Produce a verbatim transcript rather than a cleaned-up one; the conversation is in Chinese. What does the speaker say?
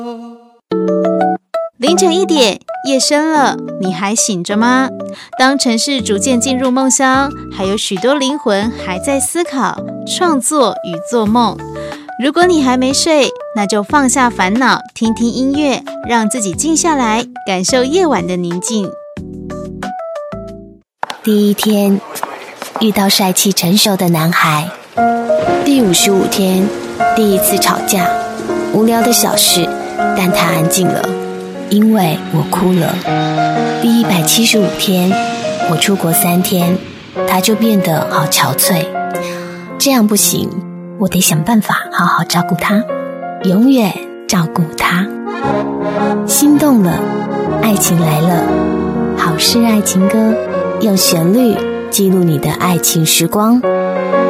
凌晨一点，夜深了，你还醒着吗？当城市逐渐进入梦乡，还有许多灵魂还在思考、创作与做梦。如果你还没睡，那就放下烦恼，听听音乐，让自己静下来，感受夜晚的宁静。 第一天，遇到帅气成熟的男孩。第五十五天，第一次吵架，无聊的小事，但他安静了，因为我哭了。第一百七十五天，我出国三天，他就变得好憔悴。这样不行，我得想办法好好照顾他，永远照顾他。心动了，爱情来了，好事爱情歌，用旋律记录你的爱情时光。